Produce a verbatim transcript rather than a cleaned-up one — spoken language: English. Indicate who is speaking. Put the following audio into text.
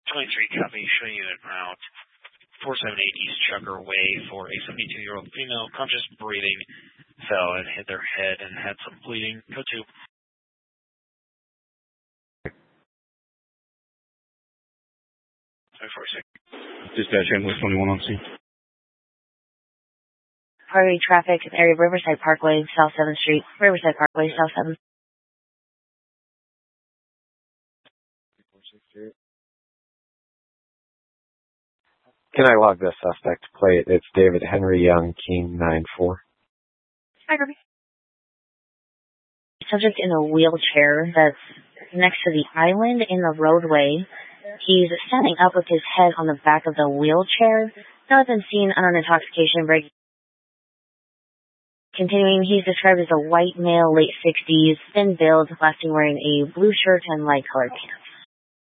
Speaker 1: twenty-three copy, showing you en route. four seventy-eight East Chugger Way for a seventy-two-year-old female, conscious breathing, fell and hit their head and had some bleeding. Go to. Sorry for a second.
Speaker 2: Dispatch ambulance twenty-one on scene.
Speaker 3: Priority traffic, area of Riverside Parkway, South seventh Street. Riverside Parkway, South seventh.
Speaker 4: Can I log this suspect plate? It's David Henry Young, King nine four.
Speaker 3: Hi, Kirby. Subject in a wheelchair that's next to the island in the roadway. He's standing up with his head on the back of the wheelchair. Not been seen under an intoxication break. Continuing, he's described as a white male, late sixties, thin build, lasting wearing a blue shirt and light colored pants.